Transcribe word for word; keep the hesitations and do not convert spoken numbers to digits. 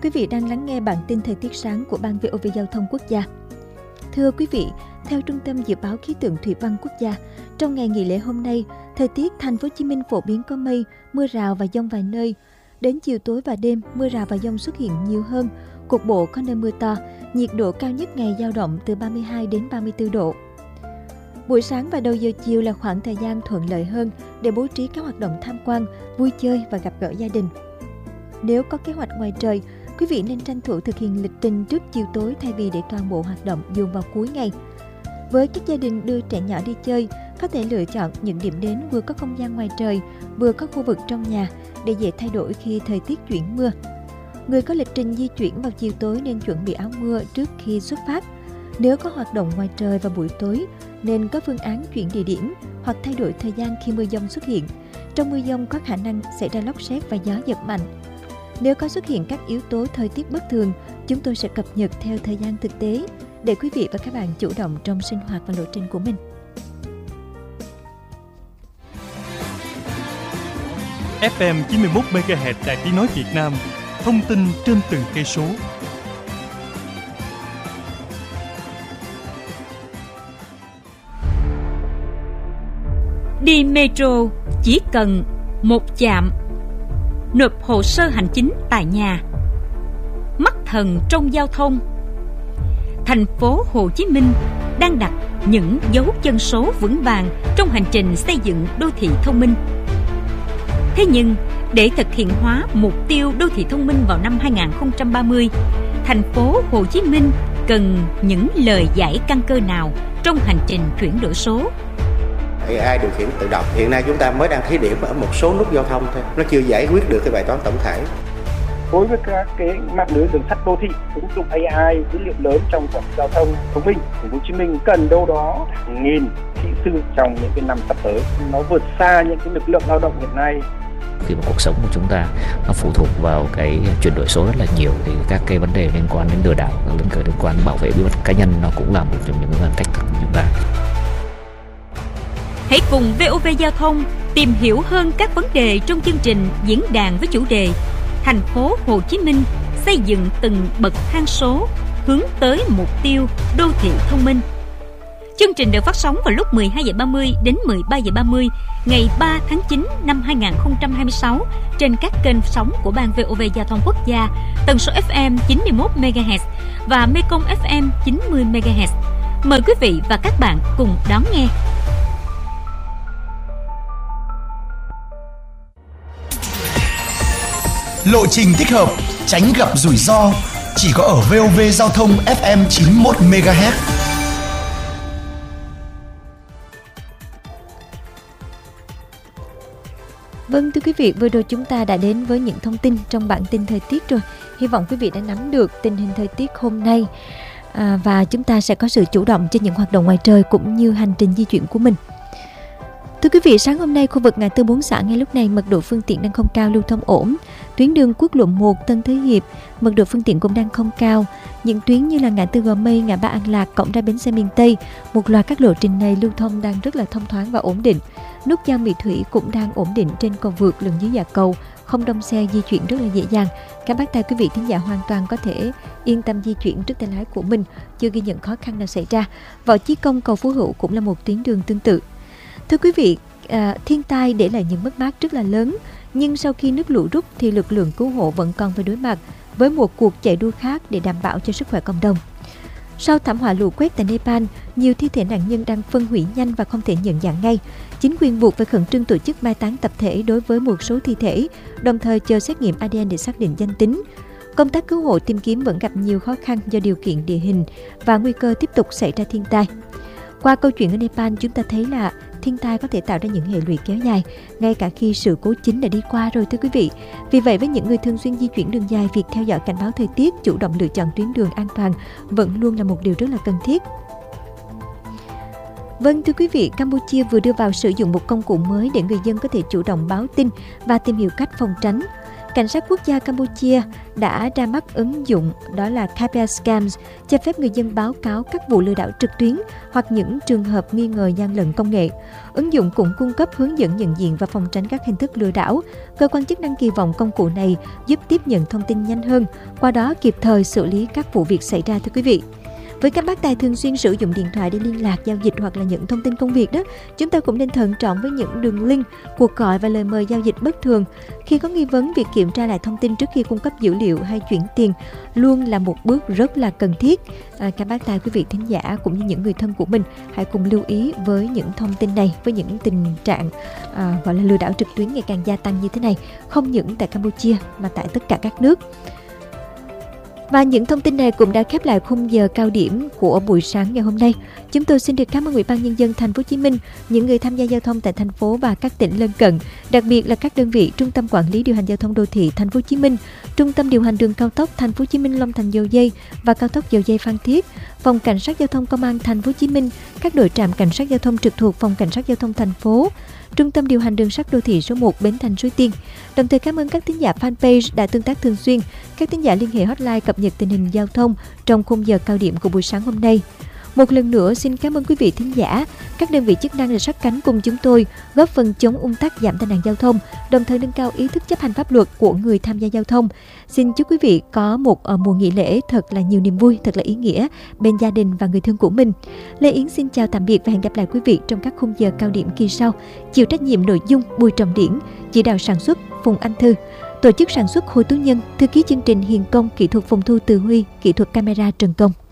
quý vị đang lắng nghe bản tin thời tiết sáng của Ban vê o vê Giao thông Quốc gia. Thưa quý vị, theo Trung tâm Dự báo Khí tượng Thủy văn Quốc gia, trong ngày nghỉ lễ hôm nay, thời tiết thành phố Hồ Chí Minh phổ biến có mây, mưa rào và dông vài nơi. Đến chiều tối và đêm, mưa rào và dông xuất hiện nhiều hơn, cục bộ có nơi mưa to, nhiệt độ cao nhất ngày dao động từ ba mươi hai đến ba mươi tư độ. Buổi sáng và đầu giờ chiều là khoảng thời gian thuận lợi hơn để bố trí các hoạt động tham quan, vui chơi và gặp gỡ gia đình. Nếu có kế hoạch ngoài trời, quý vị nên tranh thủ thực hiện lịch trình trước chiều tối thay vì để toàn bộ hoạt động dồn vào cuối ngày. Với các gia đình đưa trẻ nhỏ đi chơi, có thể lựa chọn những điểm đến vừa có không gian ngoài trời, vừa có khu vực trong nhà để dễ thay đổi khi thời tiết chuyển mưa. Người có lịch trình di chuyển vào chiều tối nên chuẩn bị áo mưa trước khi xuất phát. Nếu có hoạt động ngoài trời vào buổi tối, nên có phương án chuyển địa điểm hoặc thay đổi thời gian khi mưa dông xuất hiện. Trong mưa dông có khả năng xảy ra lốc sét và gió giật mạnh. Nếu có xuất hiện các yếu tố thời tiết bất thường, chúng tôi sẽ cập nhật theo thời gian thực tế để quý vị và các bạn chủ động trong sinh hoạt và lộ trình của mình. ép em chín mươi mốt mê ga héc Đài Tiếng nói Việt Nam, thông tin trên từng cây số. Đi metro chỉ cần một chạm. Nộp hồ sơ hành chính tại nhà. Mắt thần trong giao thông. Thành phố Hồ Chí Minh đang đặt những dấu chân số vững vàng trong hành trình xây dựng đô thị thông minh. Thế nhưng, để thực hiện hóa mục tiêu đô thị thông minh vào năm hai không ba mươi, thành phố Hồ Chí Minh cần những lời giải căn cơ nào trong hành trình chuyển đổi số? a i điều khiển tự động. Hiện nay chúng ta mới đang thí điểm ở một số nút giao thông thôi, nó chưa giải quyết được cái bài toán tổng thể. Đối với các cái mạng lưới đường sắt đô thị, ứng dụng a i dữ liệu lớn trong quản lý giao thông thông minh, thành phố Hồ Chí Minh cần đâu đó hàng nghìn kỹ sư trong những cái năm sắp tới. Nó vượt xa những cái lực lượng lao động hiện nay. Khi mà cuộc sống của chúng ta nó phụ thuộc vào cái chuyển đổi số rất là nhiều, thì các cái vấn đề liên quan đến lừa đảo, liên quan đến bảo vệ bí mật cá nhân nó cũng là một trong những cái thách thức của chúng ta. Hãy cùng vê o vê Giao thông tìm hiểu hơn các vấn đề trong chương trình diễn đàn với chủ đề Thành phố Hồ Chí Minh xây dựng từng bậc thang số hướng tới mục tiêu đô thị thông minh. Chương trình được phát sóng vào lúc mười hai giờ ba mươi đến mười ba giờ ba mươi ngày ba tháng chín năm hai không hai sáu trên các kênh sóng của Ban vê o vê Giao thông Quốc gia, tần số ép em chín mươi mốt mê ga héc và Mekong ép em chín mươi mê ga héc. Mời quý vị và các bạn cùng đón nghe. Lộ trình thích hợp, tránh gặp rủi ro, chỉ có ở vê o vê Giao thông ép em chín mươi mốt mê ga héc. Vâng, thưa quý vị, vừa rồi chúng ta đã đến với những thông tin trong bản tin thời tiết rồi. Hy vọng quý vị đã nắm được tình hình thời tiết hôm nay à, và chúng ta sẽ có sự chủ động trên những hoạt động ngoài trời cũng như hành trình di chuyển của mình. Thưa quý vị, sáng hôm nay, khu vực ngã tư Bốn Xã ngay lúc này mật độ phương tiện đang không cao, lưu thông ổn. Tuyến đường quốc lộ một Tân Thới Hiệp, mật độ phương tiện cũng đang không cao. Những tuyến như là ngã tư Gò Mây, ngã ba An Lạc, cổng ra bến xe miền Tây, một loạt các lộ trình này lưu thông đang rất là thông thoáng và ổn định. Nút giao Mỹ Thủy cũng đang ổn định trên cầu vượt lẫn dưới dạ cầu, không đông xe, di chuyển rất là dễ dàng. Các bác tài quý vị thính giả hoàn toàn có thể yên tâm di chuyển trước tay lái của mình, chưa ghi nhận khó khăn nào xảy ra. Võ Chí Công, cầu Phú Hữu cũng là một tuyến đường tương tự. Thưa quý vị, à, thiên tai để lại những mất mát rất là lớn, nhưng sau khi nước lũ rút thì lực lượng cứu hộ vẫn còn phải đối mặt với một cuộc chạy đua khác để đảm bảo cho sức khỏe cộng đồng. Sau thảm họa lũ quét tại Nepal, nhiều thi thể nạn nhân đang phân hủy nhanh và không thể nhận dạng ngay. Chính quyền buộc phải khẩn trương tổ chức mai táng tập thể đối với một số thi thể, đồng thời chờ xét nghiệm a đê en để xác định danh tính. Công tác cứu hộ tìm kiếm vẫn gặp nhiều khó khăn do điều kiện địa hình và nguy cơ tiếp tục xảy ra thiên tai. Qua câu chuyện ở Nepal, chúng ta thấy là thiên tai có thể tạo ra những hệ lụy kéo dài, ngay cả khi sự cố chính đã đi qua rồi, thưa quý vị. Vì vậy, với những người thường xuyên di chuyển đường dài, việc theo dõi cảnh báo thời tiết, chủ động lựa chọn tuyến đường an toàn vẫn luôn là một điều rất là cần thiết. Vâng, thưa quý vị, Campuchia vừa đưa vào sử dụng một công cụ mới để người dân có thể chủ động báo tin và tìm hiểu cách phòng tránh. Cảnh sát quốc gia Campuchia đã ra mắt ứng dụng đó là ca pê e Scams, cho phép người dân báo cáo các vụ lừa đảo trực tuyến hoặc những trường hợp nghi ngờ gian lận công nghệ. Ứng dụng cũng cung cấp hướng dẫn nhận diện và phòng tránh các hình thức lừa đảo. Cơ quan chức năng kỳ vọng công cụ này giúp tiếp nhận thông tin nhanh hơn, qua đó kịp thời xử lý các vụ việc xảy ra, thưa quý vị. Với các bác tài thường xuyên sử dụng điện thoại để liên lạc, giao dịch hoặc là nhận thông tin công việc đó, chúng ta cũng nên thận trọng với những đường link, cuộc gọi và lời mời giao dịch bất thường. Khi có nghi vấn, việc kiểm tra lại thông tin trước khi cung cấp dữ liệu hay chuyển tiền luôn là một bước rất là cần thiết. À, các bác tài, quý vị thính giả cũng như những người thân của mình hãy cùng lưu ý với những thông tin này, với những tình trạng à, gọi là lừa đảo trực tuyến ngày càng gia tăng như thế này, không những tại Campuchia mà tại tất cả các nước. Và những thông tin này cũng đã khép lại khung giờ cao điểm của buổi sáng ngày hôm nay. Chúng tôi xin được cảm ơn Ủy ban Nhân dân Thành phố Hồ Chí Minh, những người tham gia giao thông tại thành phố và các tỉnh lân cận, đặc biệt là các đơn vị Trung tâm Quản lý điều hành giao thông đô thị Thành phố Hồ Chí Minh, Trung tâm điều hành đường cao tốc Thành phố Hồ Chí Minh Long Thành Dầu Giây và cao tốc Dầu Giây Phan Thiết, Phòng Cảnh sát giao thông Công an Thành phố Hồ Chí Minh, các đội trạm cảnh sát giao thông trực thuộc Phòng Cảnh sát giao thông thành phố, Trung tâm điều hành đường sắt đô thị số một Bến Thành Suối Tiên. Đồng thời cảm ơn các thính giả fanpage đã tương tác thường xuyên, các thính giả liên hệ hotline cập nhật tình hình giao thông trong khung giờ cao điểm của buổi sáng hôm nay. Một lần nữa xin cảm ơn quý vị thính giả, các đơn vị chức năng đã sát cánh cùng chúng tôi góp phần chống ùn tắc, giảm tai nạn giao thông, đồng thời nâng cao ý thức chấp hành pháp luật của người tham gia giao thông. Xin chúc quý vị có một uh, mùa nghỉ lễ thật là nhiều niềm vui, thật là ý nghĩa bên gia đình và người thân của mình. Lê Yến xin chào tạm biệt và hẹn gặp lại quý vị trong các khung giờ cao điểm kỳ sau. Chịu trách nhiệm nội dung Bùi Trọng Điển, chỉ đạo sản xuất Phùng Anh Thư, tổ chức sản xuất Hồ Tú Nhân, thư ký chương trình Hiền Công, kỹ thuật phòng thu Từ Huy, kỹ thuật camera Trần Công.